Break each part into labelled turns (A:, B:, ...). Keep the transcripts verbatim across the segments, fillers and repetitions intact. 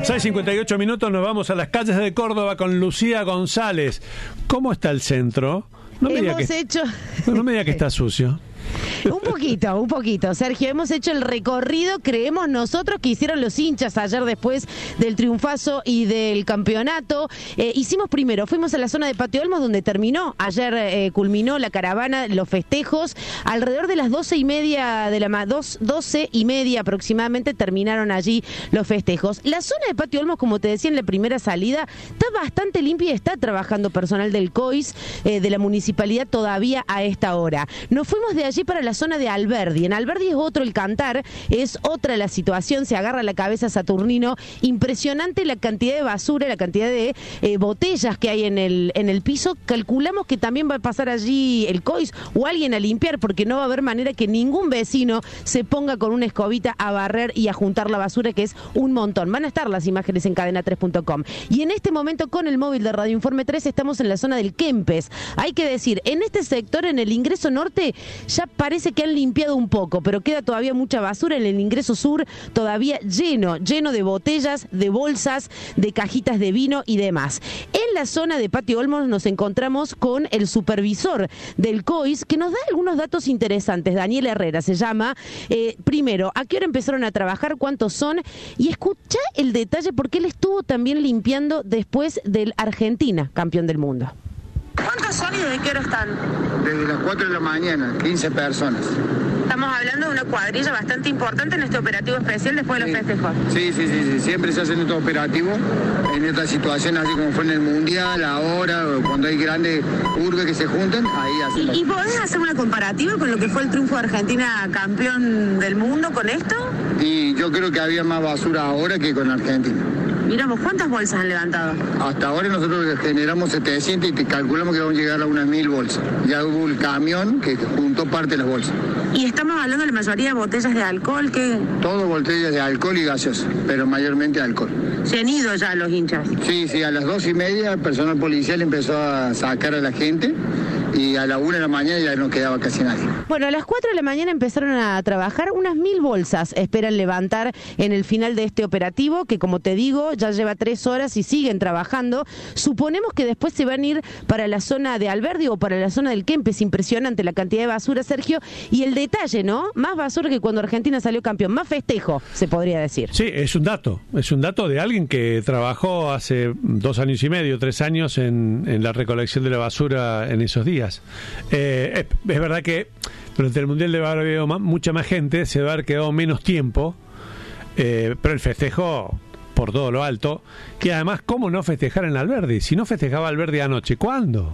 A: seis cincuenta y ocho minutos, nos vamos a las calles de Córdoba con Lucía González. ¿Cómo está el centro? No me diga
B: Hemos
A: que,
B: hecho...
A: no, no me diga que está sucio.
B: Un poquito, un poquito, Sergio. Hemos hecho el recorrido, creemos nosotros, que hicieron los hinchas ayer después del triunfazo y del campeonato. Eh, hicimos primero, fuimos a la zona de Patio Olmos, donde terminó, ayer eh, culminó la caravana, los festejos. Alrededor de las doce y media de la dos, doce y media aproximadamente terminaron allí los festejos. La zona de Patio Olmos, como te decía en la primera salida, está bastante limpia y está trabajando personal del C O I S, eh, de la municipalidad, todavía a esta hora. Nos fuimos de allí para la zona de Alberdi. En Alberdi es otro el cantar, es otra la situación, se agarra la cabeza Saturnino. Impresionante la cantidad de basura, la cantidad de eh, botellas que hay en el, en el piso. Calculamos que también va a pasar allí el C O I S o alguien a limpiar, porque no va a haber manera que ningún vecino se ponga con una escobita a barrer y a juntar la basura, que es un montón. Van a estar las imágenes en cadena tres punto com. Y en este momento, con el móvil de Radio Informe tres, estamos en la zona del Kempes. Hay que decir, en este sector, en el ingreso norte, ya parece que han limpiado un poco, pero queda todavía mucha basura. En el ingreso sur todavía lleno, lleno de botellas, de bolsas, de cajitas de vino y demás. En la zona de Patio Olmos nos encontramos con el supervisor del C O I S, que nos da algunos datos interesantes. Daniel Herrera se llama. Eh, primero, ¿a qué hora empezaron a trabajar? ¿Cuántos son? Y escucha el detalle, porque él estuvo también limpiando después del Argentina, campeón del mundo.
C: ¿Cuántos son y desde qué hora están?
D: Desde las cuatro de la mañana, quince personas.
C: Estamos hablando de una cuadrilla bastante importante en este operativo especial después de los
D: Sí.
C: festejos.
D: Sí, sí, sí, sí, siempre se hacen estos operativos en estas situaciones, así como fue en el Mundial, ahora, o cuando hay grandes urbes que se juntan, ahí hacen.
C: ¿Y, ¿Y podés hacer una comparativa con lo que fue el triunfo de Argentina campeón del mundo con esto?
D: Y yo creo que había más basura ahora que con Argentina.
C: Miramos, ¿cuántas bolsas han levantado?
D: Hasta ahora nosotros generamos setecientos y te calculamos que vamos a llegar a unas mil bolsas. Ya hubo el camión que juntó parte de las bolsas.
C: Y estamos hablando de la mayoría de botellas de alcohol, que
D: Todo botellas de alcohol y gaseosa, pero mayormente alcohol.
C: se han ido ya los hinchas.
D: Sí, sí, a las dos y media el personal policial empezó a sacar a la gente y a la una de la mañana ya no quedaba casi nadie.
B: Bueno, a las cuatro de la mañana empezaron a trabajar. Unas mil bolsas esperan levantar en el final de este operativo, que, como te digo, ya lleva tres horas y siguen trabajando. Suponemos que después se van a ir para la zona de Alberdi o para la zona del Kempes. Impresionante la cantidad de basura, Sergio. Y el detalle, ¿no? Más basura que cuando Argentina salió campeón. Más festejo, se podría decir.
A: Sí, es un dato. Es un dato de alguien que trabajó hace dos años y medio, tres años en, en la recolección de la basura en esos días. Eh, es, es verdad que durante el Mundial debe haber habido más, mucha más gente, se debe haber quedado menos tiempo, eh, pero el festejo por todo lo alto. Y además, ¿cómo no festejar en Alberdi? Si no festejaba Alberdi anoche, ¿cuándo?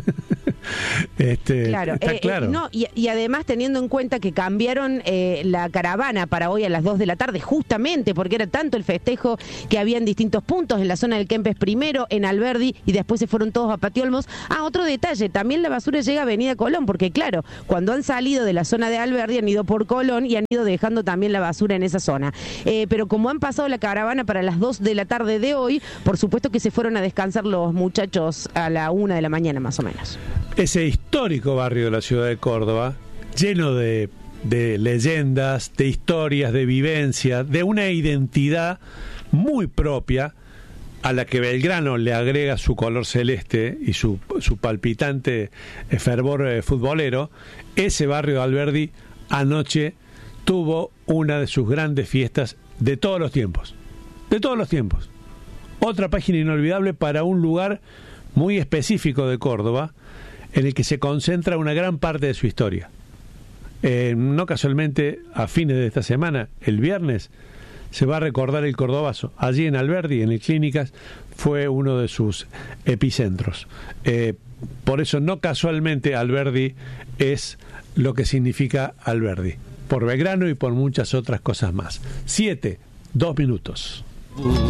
A: este,
B: Claro,
A: está
B: eh,
A: claro.
B: eh, no, y, y además teniendo en cuenta que cambiaron eh, la caravana para hoy a las dos de la tarde, justamente porque era tanto el festejo que había en distintos puntos, en la zona del Kempes primero, en Alberdi, y después se fueron todos a Patio Olmos. Ah, otro detalle, también la basura llega a Avenida Colón, porque claro, cuando han salido de la zona de Alberdi han ido por Colón y han ido dejando también la basura en esa zona. Eh, pero como han pasado la caravana para las dos de la tarde de hoy, por supuesto que se fueron a descansar los muchachos a la una de la mañana más o menos.
A: Ese histórico barrio de la ciudad de Córdoba, lleno de, de leyendas, de historias, de vivencias, de una identidad muy propia, a la que Belgrano le agrega su color celeste y su, su palpitante fervor eh, futbolero. Ese barrio de Alberdi anoche tuvo una de sus grandes fiestas de todos los tiempos. De todos los tiempos. Otra página inolvidable para un lugar muy específico de Córdoba, en el que se concentra una gran parte de su historia. Eh, no casualmente, a fines de esta semana, el viernes, se va a recordar el Cordobazo. Allí en Alberdi, en el Clínicas, fue uno de sus epicentros. Eh, por eso, no casualmente, Alberdi es lo que significa Alberdi. Por Belgrano y por muchas otras cosas más. Siete, dos minutos.